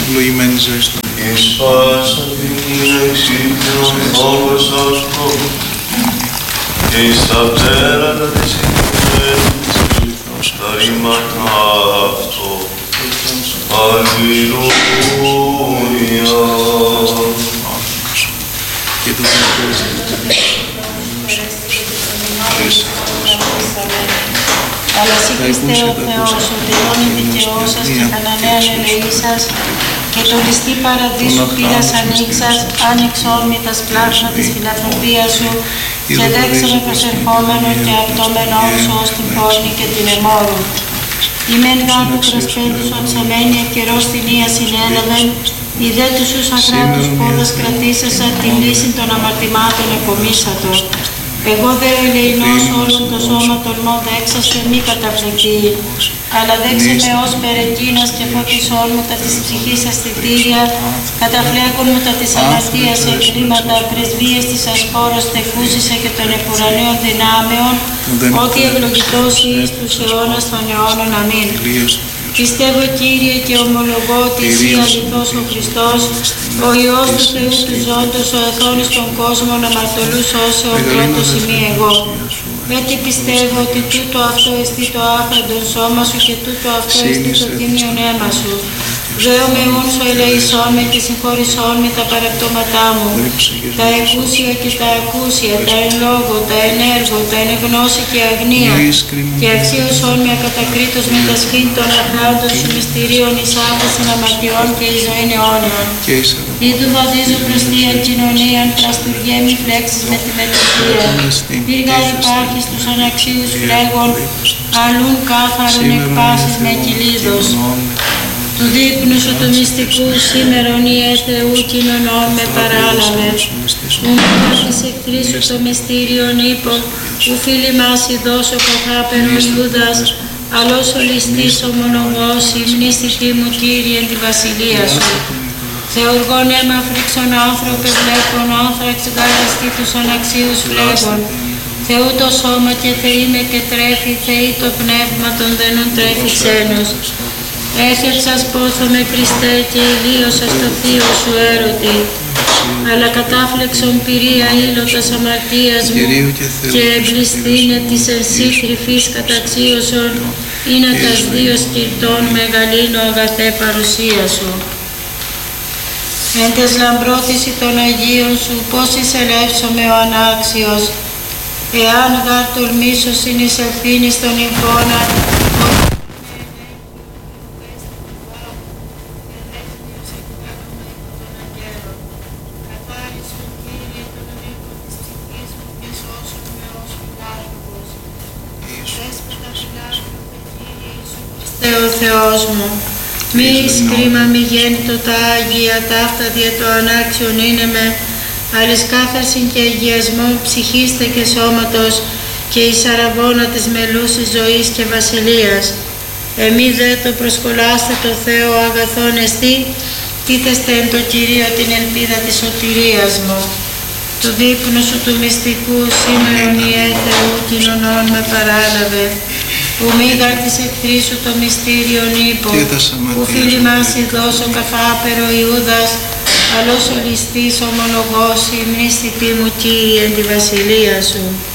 ευλογημένη ζωή στον Εις πάσα την εξύπνων φόβος αυτό και εις τα πέρατα της οικουμένης τα ρήματα αυτό. Αλληλούια. και το Αλλά εσύ πιστεύω Θεός, ότι αιώνι δικαιός σας και κανανέαν ελεή σας και το ληστή παραδείσου πύρας ανοίξας, άνοιξ όρμητας πλάσμα της φιλανθρωπίας σου και δέξαμε προσερχόμενον και απτώμενον σου ως την πόρνη και την εμόρου. Ημέν γάτου προσπέντους οτσαμένη καιρός την ία συνέλαβεν, οι δε τους ους ακράτους πόδας κρατήσασα την λύση των αμαρτημάτων επομίσατο. Εγώ δε ο ελεηνός όλων το σώμα τολμώ δέξαστε μη καταφλεκεί, αλλά δέξε με ως περεκκίνας και φωτισόν μου τα της ψυχής αισθητήρια, καταφλέκον μου τα της αμαρτίας εκκρήματα, πρεσβείες της ασπόρος τεκούσισε και των επουρανίων δυνάμεων, ότι ευλογητός εις τους αιώνας των αιώνων. Αμήν. Πιστεύω Κύριε και ομολογώ ότι εσύ αληθώς ο Χριστός, ο Υιός του Θεού του ζώντος, ο αιθόνης των κόσμων αμαρτωλούς όσεων πρώτος ημί εγώ. Έτσι πιστεύω ότι τούτο αυτό εστί το άφραντον σώμα σου και τούτο αυτό εστί το τίμιον αίμα σου. Δέω με ούνσο ελεησόν με και συγχωρησόν με τα παραπτώματά μου, τα εκούσια και τα ακούσια, τα εν λόγω, τα εν έργο, τα εν γνώση και αγνία, και αξίωσόν με ακατακρίτως με τα σχήν των αχράντων σου μυστηρίων εις άφεσιν αμαρτιών και εις ζωήν αιώνιον. Ήδου βαδίζω προς θείαν κοινωνίαν, πραστουργέ μη φλέξεις με τη μετουσία. Πήγα υπάρχει στους αναξίους φλέγων, αλλούν κάθαρον εκπάσεις με κυλίδος. Του δείπνου σου του μυστικού σήμερον Ιε Θεού κοινωνών με παράλαβε. Ου μετά της εχθρής σου το μυστήριον ύπο, ου φίλοι μας ειδώσω καθάπερον Ιούδας, αλλός ο ληστής ο μονογός, η μνήστητη μου Κύριε εν τη βασιλεία σου. Θεουργών αίμα φρίξον άνθρωπε βλέπων, άνθραξ γαλαστή τους αναξίους φλέγων. Θεού το σώμα και Θεή με και τρέφει, Θεή το πνεύμα των δένων τρέφει ξένος. Έχεψας πόθο με Χριστέ και ηλίωσα στο θείο σου έρωτη, αλλά κατάφλεξον πυρία ήλωτας αμαρτίας μου και εμπληστήνε της ενσύ κρυφής καταξίωσον, είναι τας δύο σκυρτών μεγαλύνω αγαθέ παρουσία σου. Εν τες λαμπρότηση των Αγίων σου, πώς εισελεύσομαι ο ανάξιος, εάν γάρ τολμήσω συνεισελθήνει στον υμφώνα, ο Θεός μου, μη εις κρίμα μη γέννητο τα Άγια, ταύτα δια το ανάξιον είναι με, αλλά εις κάθαρσιν και αγιασμό ψυχίστε και σώματος και εις αραβώνα της μελούσης ζωής και βασιλείας. Εμεί δε το προσκολάστε το Θεό αγαθόν εστί, τίθεστε εν το Κυρίο την ελπίδα της σωτηρίας μου. Του δείπνου σου του μυστικού σήμερον Ιε Θεού κοινωνών με παράλαβε. Που μήγαρ της εχθρής σου το μυστήριον ύπο, που φίλοι μας ειδώσω καθάπερο Ιούδας, αλλός ο ληστής ομολογός η μνήστητη μου Κύριε εν τη βασιλεία σου.